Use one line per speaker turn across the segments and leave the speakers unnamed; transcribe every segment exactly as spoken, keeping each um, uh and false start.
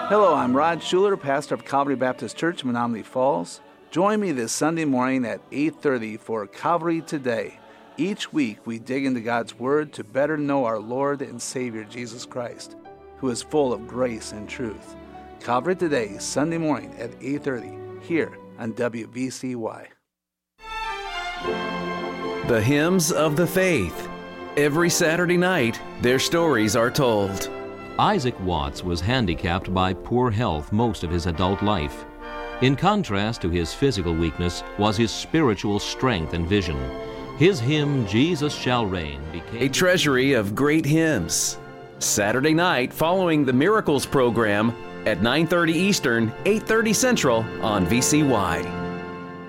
Hello, I'm Rod Schuler, pastor of Calvary Baptist Church, Menominee Falls. Join me this Sunday morning at eight thirty for Calvary Today. Each week, we dig into God's Word to better know our Lord and Savior, Jesus Christ, who is full of grace and truth. Calvary Today, Sunday morning at eight thirty, here on W V C Y.
The Hymns of the Faith. Every Saturday night, their stories are told.
Isaac Watts was handicapped by poor health most of his adult life. In contrast to his physical weakness was his spiritual strength and vision. His hymn, Jesus Shall Reign, became
a treasury of great hymns. Saturday night following the Miracles program at nine thirty Eastern, eight thirty Central on V C Y.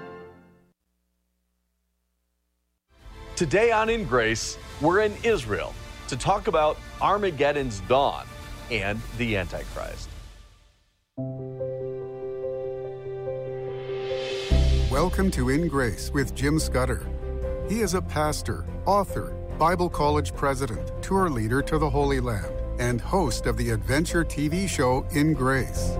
Today on In Grace, we're in Israel to talk about Armageddon's dawn and the Antichrist.
Welcome to In Grace with Jim Scudder. He is a pastor, author, Bible college president, tour leader to the Holy Land, and host of the adventure T V show In Grace.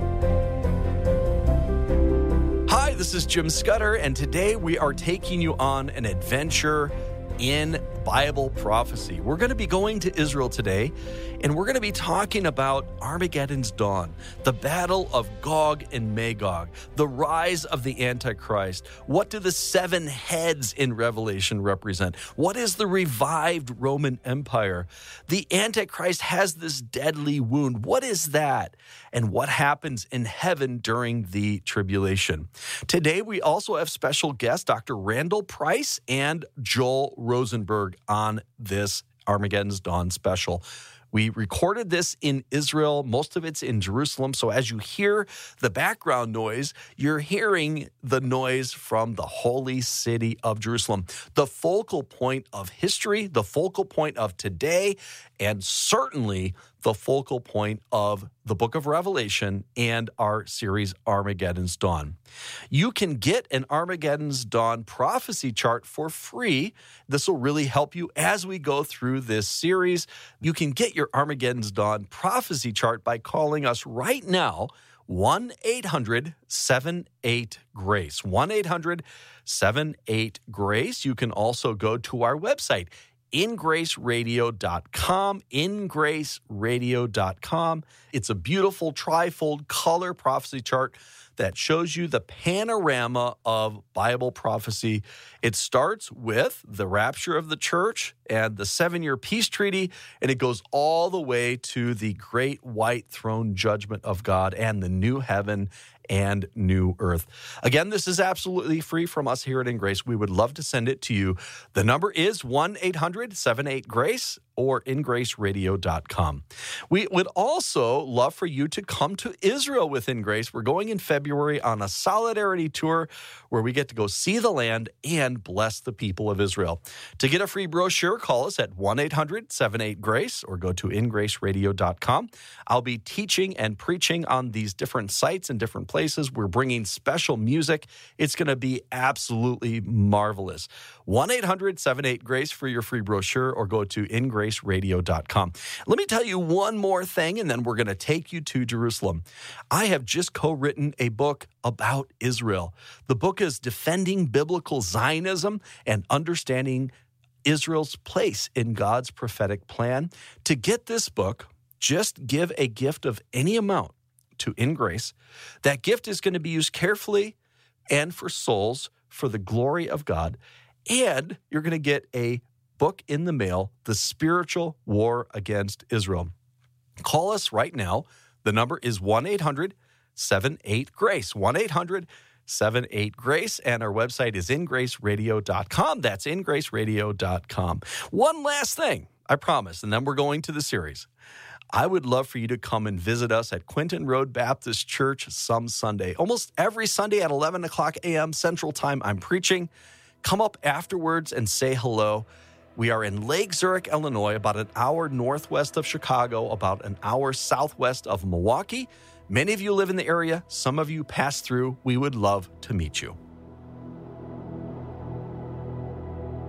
Hi, this is Jim Scudder, and today we are taking you on an adventure in Bible prophecy. We're going to be going to Israel today, and we're going to be talking about Armageddon's dawn, the battle of Gog and Magog, the rise of the Antichrist. What do the seven heads in Revelation represent? What is the revived Roman Empire? The Antichrist has this deadly wound. What is that? And what happens in heaven during the tribulation? Today, we also have special guests, Doctor Randall Price and Joel Rosenberg, on this Armageddon's Dawn special. We recorded this in Israel. Most of it's in Jerusalem. So as you hear the background noise, you're hearing the noise from the holy city of Jerusalem, the focal point of history, the focal point of today, and certainly the focal point of the book of Revelation and our series Armageddon's Dawn. You can get an Armageddon's Dawn prophecy chart for free. This will really help you as we go through this series. You can get your Armageddon's Dawn prophecy chart by calling us right now, one eight hundred seven eight GRACE, one eight hundred seven eight GRACE. You can also go to our website, in grace radio dot com, in grace radio dot com. It's a beautiful trifold color prophecy chart that shows you the panorama of Bible prophecy. It starts with the rapture of the church and the seven-year peace treaty, and it goes all the way to the great white throne judgment of God and the new heaven and new earth. Again, this is absolutely free from us here at In Grace. We would love to send it to you. The number is one eight hundred seven eight GRACE or in grace radio dot com. We would also love for you to come to Israel with In Grace. We're going in February on a solidarity tour where we get to go see the land and bless the people of Israel. To get a free brochure, call us at one eight hundred seven eight GRACE or go to in grace radio dot com. I'll be teaching and preaching on these different sites and different places. We're bringing special music. It's going to be absolutely marvelous. one eight hundred seven eight GRACE for your free brochure or go to in grace radio dot com. Let me tell you one more thing, and then we're going to take you to Jerusalem. I have just co-written a book about Israel. The book is Defending Biblical Zionism and Understanding Israel's Place in God's Prophetic Plan. To get this book, just give a gift of any amount to In Grace. That gift is going to be used carefully and for souls for the glory of God. And you're going to get a book in the mail, The Spiritual War Against Israel. Call us right now. The number is one eight hundred seven eight GRACE, one eight hundred seven eight GRACE, and our website is in grace radio dot com. That's in grace radio dot com. One last thing, I promise, and then we're going to the series. I would love for you to come and visit us at Quinton Road Baptist Church some Sunday. Almost every Sunday at eleven o'clock a.m. Central Time, I'm preaching. Come up afterwards and say hello. We are in Lake Zurich, Illinois, about an hour northwest of Chicago, about an hour southwest of Milwaukee. Many of you live in the area. Some of you pass through. We would love to meet you.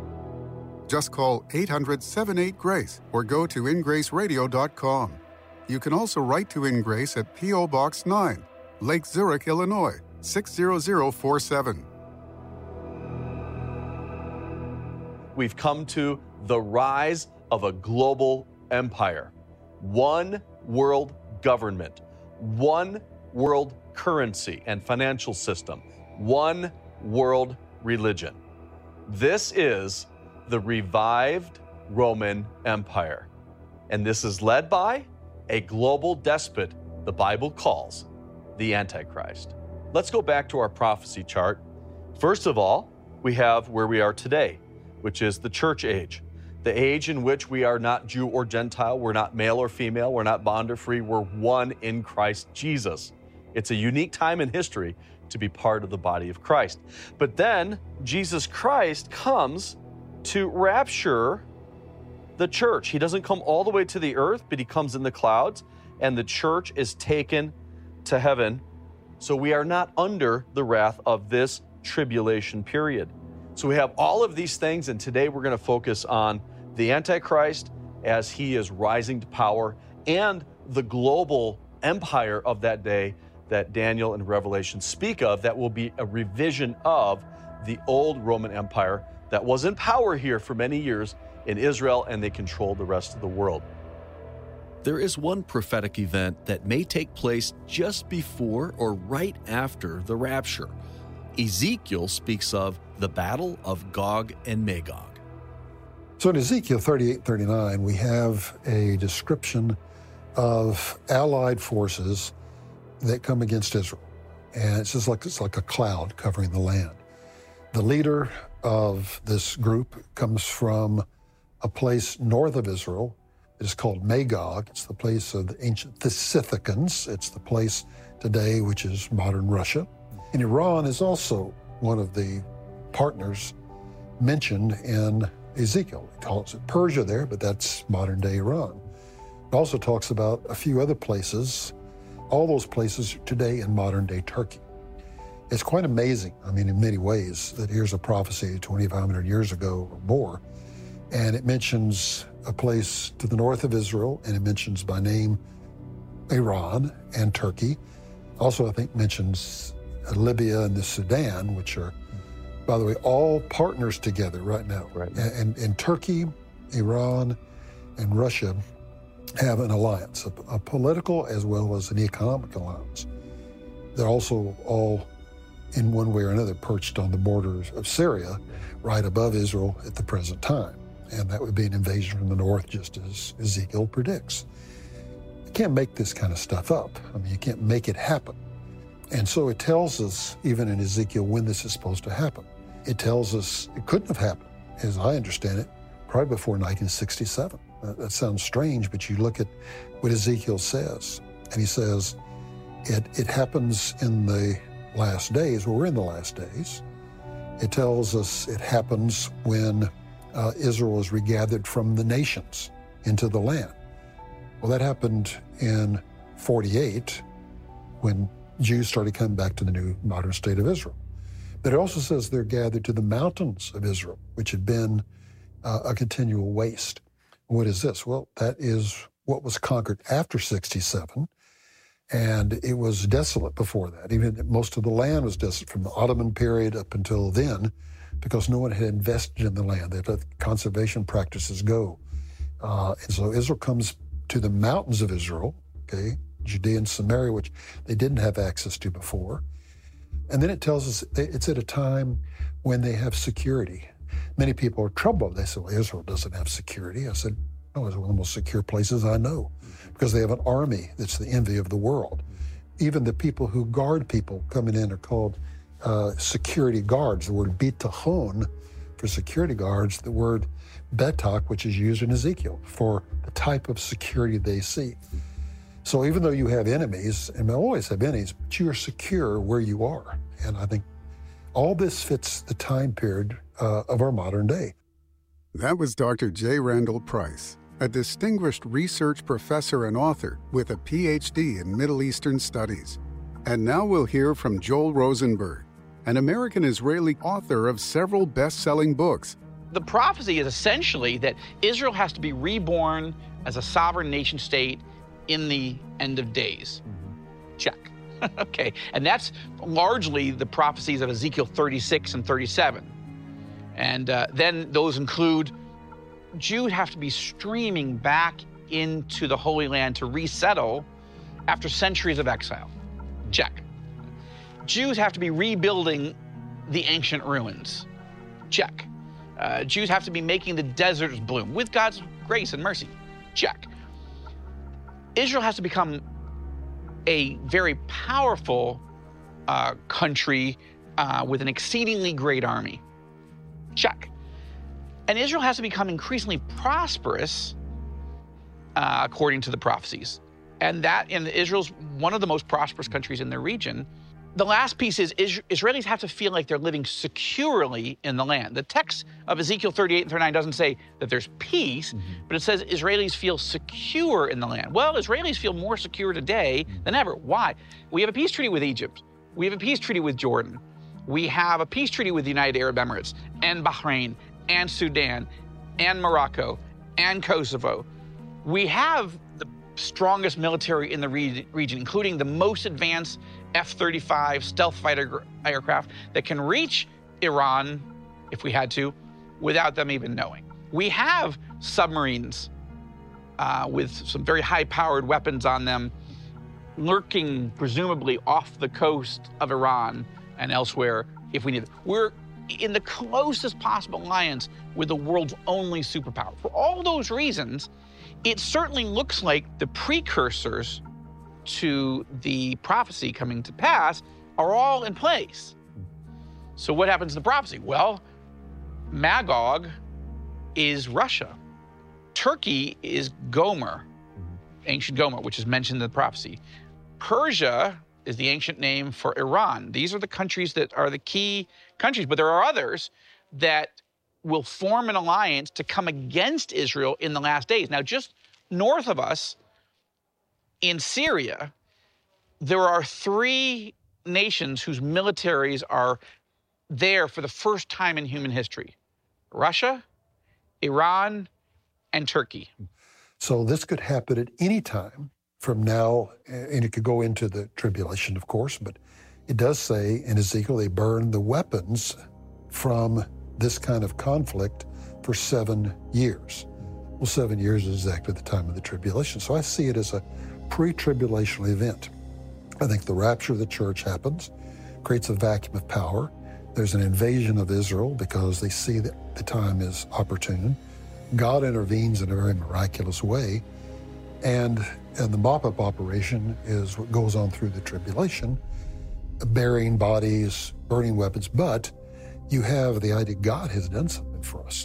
Just call eight hundred seven eight GRACE or go to in grace radio dot com. You can also write to In Grace at P O. Box nine, Lake Zurich, Illinois, six zero zero four seven.
We've come to the rise of a global empire. One world government, one world currency and financial system, one world religion. This is the revived Roman Empire. And this is led by a global despot the Bible calls the Antichrist. Let's go back to our prophecy chart. First of all, we have where we are today, which is the church age, the age in which we are not Jew or Gentile, we're not male or female, we're not bond or free, we're one in Christ Jesus. It's a unique time in history to be part of the body of Christ. But then Jesus Christ comes to rapture the church. He doesn't come all the way to the earth, but he comes in the clouds, and the church is taken to heaven. So we are not under the wrath of this tribulation period. So we have all of these things, and today we're going to focus on the Antichrist as he is rising to power and the global empire of that day that Daniel and Revelation speak of, that will be a revision of the old Roman Empire that was in power here for many years in Israel, and they controlled the rest of the world.
There is one prophetic event that may take place just before or right after the rapture. Ezekiel speaks of the battle of Gog and Magog.
So in Ezekiel thirty-eight, thirty-nine, we have a description of allied forces that come against Israel. And it's just like, it's like a cloud covering the land. The leader of this group comes from a place north of Israel. It is called Magog. It's the place of the ancient Scythicans. It's the place today which is modern Russia. And Iran is also one of the partners mentioned in Ezekiel. It calls it Persia there, but that's modern-day Iran. It also talks about a few other places, all those places today in modern-day Turkey. It's quite amazing, I mean, in many ways, that here's a prophecy twenty-five hundred years ago or more, and it mentions a place to the north of Israel, and it mentions by name Iran and Turkey. Also, I think mentions Libya and the Sudan, which are, by the way, all partners together right now.
Right.
And, and Turkey, Iran, and Russia have an alliance, a, a political as well as an economic alliance. They're also all, in one way or another, perched on the borders of Syria, right above Israel at the present time. And that would be an invasion from the north, just as Ezekiel predicts. You can't make this kind of stuff up. I mean, you can't make it happen. And so it tells us, even in Ezekiel, when this is supposed to happen. It tells us it couldn't have happened, as I understand it, probably before nineteen sixty-seven. That, that sounds strange, but you look at what Ezekiel says, and he says, it, it happens in the last days. Well, we're in the last days. It tells us it happens when uh, Israel is regathered from the nations into the land. Well, that happened in forty-eight, when Jews started coming back to the new modern state of Israel. But it also says they're gathered to the mountains of Israel, which had been uh, a continual waste. What is this? Well, that is what was conquered after sixty-seven, and it was desolate before that. Even most of the land was desolate from the Ottoman period up until then, because no one had invested in the land. They let conservation practices go. Uh, and so Israel comes to the mountains of Israel, okay, Judea and Samaria, which they didn't have access to before. And then it tells us it's at a time when they have security. Many people are troubled. They say, well, Israel doesn't have security. I said, no, it's one of the most secure places I know, because they have an army that's the envy of the world. Even the people who guard people coming in are called uh, security guards. The word bitachon for security guards, the word betak, which is used in Ezekiel for the type of security they see. So even though you have enemies, and we always have enemies, but you are secure where you are. And I think all this fits the time period uh, of our modern day.
That was Doctor J. Randall Price, a distinguished research professor and author with a P H D in Middle Eastern Studies. And now we'll hear from Joel Rosenberg, an American-Israeli author of several best-selling books.
The prophecy is essentially that Israel has to be reborn as a sovereign nation state in the end of days. Check. Okay, and that's largely the prophecies of Ezekiel thirty-six and thirty-seven. And uh, then those include Jews have to be streaming back into the Holy Land to resettle after centuries of exile. Check. Jews have to be rebuilding the ancient ruins. Check. Uh, Jews have to be making the deserts bloom with God's grace and mercy. Check. Israel has to become a very powerful uh, country uh, with an exceedingly great army. Check. And Israel has to become increasingly prosperous uh, according to the prophecies. And that, and Israel's one of the most prosperous countries in the region. The last piece is Israelis have to feel like they're living securely in the land. The text of Ezekiel thirty-eight and thirty-nine doesn't say that there's peace, mm-hmm. but it says Israelis feel secure in the land. Well, Israelis feel more secure today than ever. Why? We have a peace treaty with Egypt. We have a peace treaty with Jordan. We have a peace treaty with the United Arab Emirates and Bahrain and Sudan and Morocco and Kosovo. We have the strongest military in the re- region, including the most advanced F thirty-five stealth fighter aircraft that can reach Iran, if we had to, without them even knowing. We have submarines uh, with some very high-powered weapons on them, lurking presumably off the coast of Iran and elsewhere if we need it. We're in the closest possible alliance with the world's only superpower. For all those reasons, it certainly looks like the precursors to the prophecy coming to pass are all in place. So what happens to the prophecy? Well, Magog is Russia. Turkey is Gomer, ancient Gomer, which is mentioned in the prophecy. Persia is the ancient name for Iran. These are the countries that are the key countries, but there are others that will form an alliance to come against Israel in the last days. Now, just north of us, in Syria, there are three nations whose militaries are there for the first time in human history: Russia, Iran, and Turkey.
So this could happen at any time from now, and it could go into the tribulation, of course, but it does say in Ezekiel they burn the weapons from this kind of conflict for seven years. Well, seven years is exactly the time of the tribulation. So I see it as a pre-tribulational event. I think the rapture of the church happens, creates a vacuum of power. There's an invasion of Israel because they see that the time is opportune. God intervenes in a very miraculous way. And, and the mop-up operation is what goes on through the tribulation, burying bodies, burning weapons, but you have the idea God has done something for us.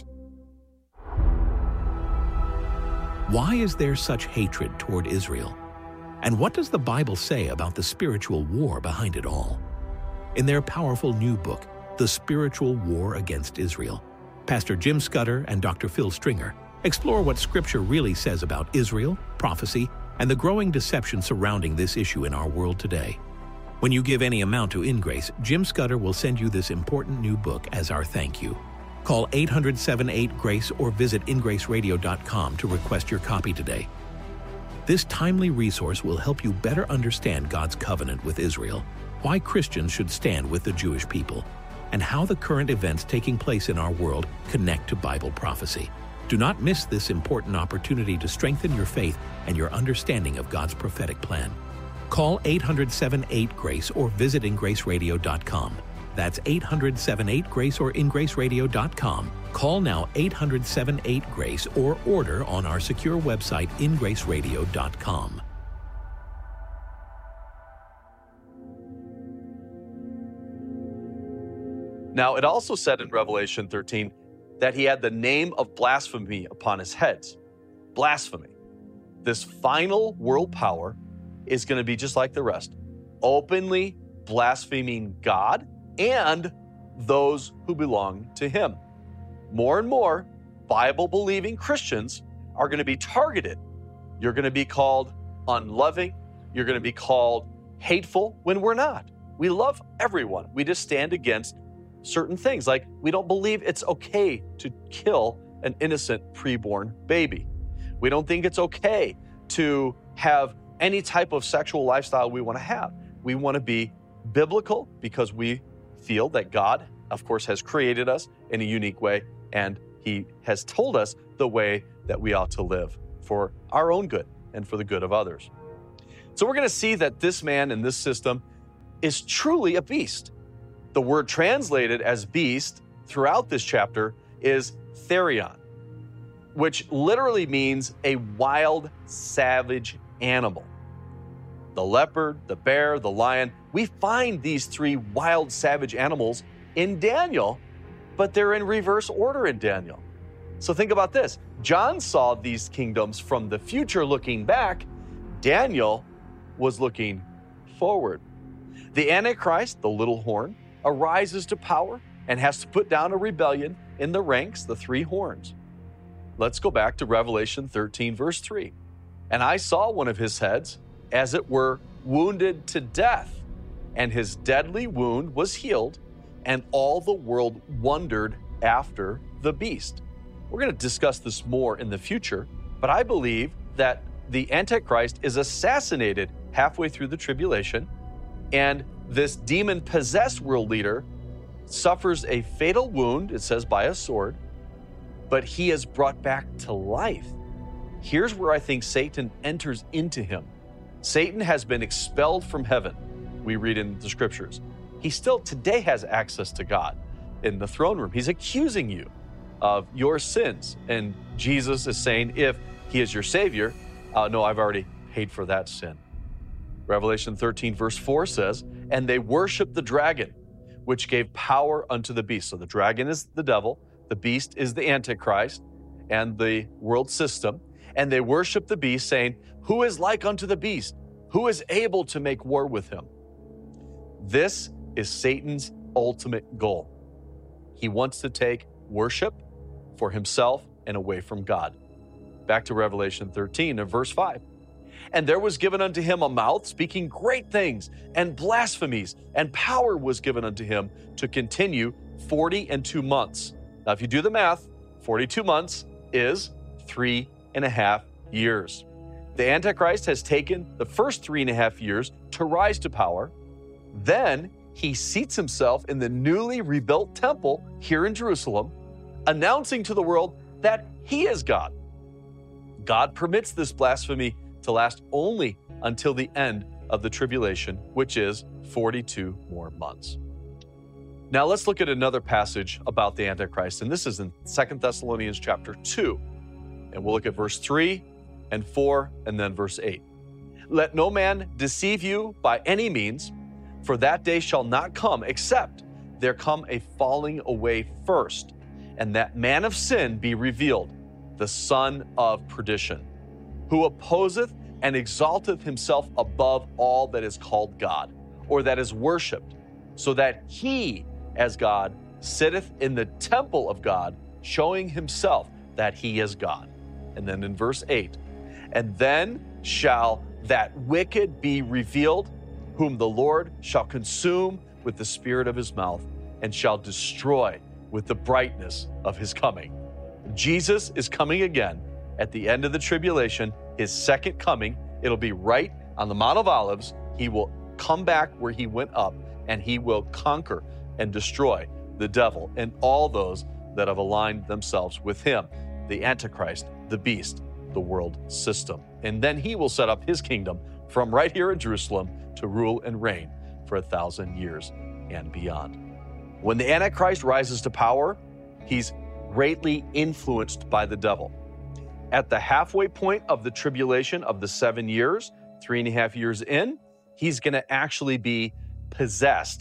Why is there such hatred toward Israel? And what does the Bible say about the spiritual war behind it all? In their powerful new book, The Spiritual War Against Israel, Pastor Jim Scudder and Doctor Phil Stringer explore what Scripture really says about Israel, prophecy, and the growing deception surrounding this issue in our world today. When you give any amount to InGrace, Jim Scudder will send you this important new book as our thank you. Call eight hundred, seven eight, GRACE or visit in grace radio dot com to request your copy today. This timely resource will help you better understand God's covenant with Israel, why Christians should stand with the Jewish people, and how the current events taking place in our world connect to Bible prophecy. Do not miss this important opportunity to strengthen your faith and your understanding of God's prophetic plan. Call eight hundred, seven eight, GRACE or visit in grace radio dot com. That's eight hundred, seven eight, GRACE or in grace radio dot com. Call now eight hundred, seven eight, GRACE or order on our secure website in grace radio dot com.
Now, it also said in Revelation thirteen that he had the name of blasphemy upon his heads. Blasphemy. This final world power is going to be just like the rest, openly blaspheming God and those who belong to him. More and more Bible-believing Christians are going to be targeted. You're going to be called unloving. You're going to be called hateful when we're not. We love everyone. We just stand against certain things, like we don't believe it's okay to kill an innocent preborn baby. We don't think it's okay to
have any type of sexual lifestyle we want to have. We want to be biblical because we feel that God, of course, has created us in a unique way, and he has told us the way that we ought to live for our own good and for the good of others. So we're going to see that this man in this system is truly a beast. The word translated as beast throughout this chapter is therion, which literally means a wild, savage animal. The leopard, the bear, the lion, we find these three wild, savage animals in Daniel, but they're in reverse order in Daniel. So think about this. John saw these kingdoms from the future looking back. Daniel was looking forward. The Antichrist, the little horn, arises to power and has to put down a rebellion in the ranks, the three horns. Let's go back to Revelation thirteen, verse three. And I saw one of his heads, as it were, wounded to death, and his deadly wound was healed, and all the world wondered after the beast. We're going to discuss this more in the future, but I believe that the Antichrist is assassinated halfway through the tribulation, and this demon-possessed world leader suffers a fatal wound, it says by a sword, but he is brought back to life. Here's where I think Satan enters into him. Satan has been expelled from heaven, we read in the scriptures. He still today has access to God in the throne room. He's accusing you of your sins. And Jesus is saying, if he is your Savior, uh, no, I've already paid for that sin. Revelation thirteen, verse four says, and they worshiped the dragon, which gave power unto the beast. So the dragon is the devil, the beast is the Antichrist and the world system. And they worshiped the beast, saying, who is like unto the beast? Who is able to make war with him? This is Satan's ultimate goal. He wants to take worship for himself and away from God. Back to Revelation thirteen and verse five. And there was given unto him a mouth speaking great things and blasphemies, and power was given unto him to continue forty and two months. Now, if you do the math, forty-two months is three and a half years. The Antichrist has taken the first three and a half years to rise to power. Then he seats himself in the newly rebuilt temple here in Jerusalem, announcing to the world that he is God. God permits this blasphemy to last only until the end of the tribulation, which is forty-two more months. Now let's look at another passage about the Antichrist, and this is in Second Thessalonians chapter two. And we'll look at verse three and four and then verse eight. Let no man deceive you by any means, for that day shall not come, except there come a falling away first, and that man of sin be revealed, the son of perdition, who opposeth and exalteth himself above all that is called God, or that is worshipped, so that he, as God, sitteth in the temple of God, showing himself that he is God. And then in verse eight, and then shall that wicked be revealed, whom the Lord shall consume with the spirit of his mouth, and shall destroy with the brightness of his coming. Jesus is coming again at the end of the tribulation, his second coming. It'll be right on the Mount of Olives. He will come back where he went up, and he will conquer and destroy the devil and all those that have aligned themselves with him, the Antichrist, the beast, the world system. And then he will set up his kingdom from right here in Jerusalem to rule and reign for a thousand years and beyond. When the Antichrist rises to power, he's greatly influenced by the devil. At the halfway point of the tribulation of the seven years, three and a half years in, he's going to actually be possessed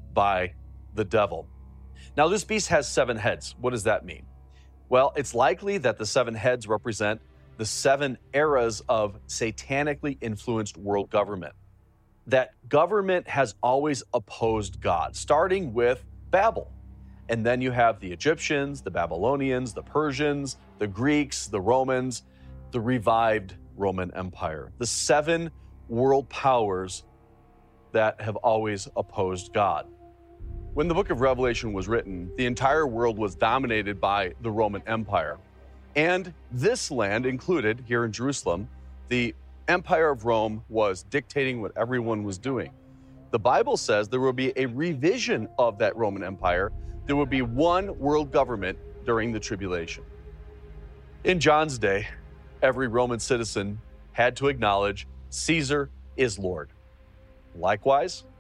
by the devil. Now, this beast has seven heads. What does that mean? Well, it's likely that the seven heads represent the seven eras of satanically influenced world government. That government has always opposed God, starting with Babel. And then you have the Egyptians, the Babylonians, the Persians, the Greeks, the Romans, the revived Roman Empire. The seven world powers that have always opposed God. When the book of Revelation was written, the entire world was dominated by the Roman Empire. And this land included, here in Jerusalem, the
Empire of Rome was dictating what everyone was doing. The Bible says there will be a revision of that Roman Empire. There will be one world government during the tribulation. In John's day, every Roman citizen had to acknowledge Caesar is Lord. Likewise,